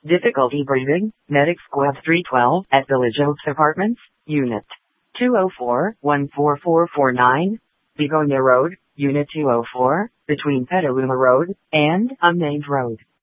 Difficulty breathing, Medic Squad 312 at Village Oaks Apartments, Unit 204-14449, Begonia Road, Unit 204, between Petaluma Road and Unnamed Road.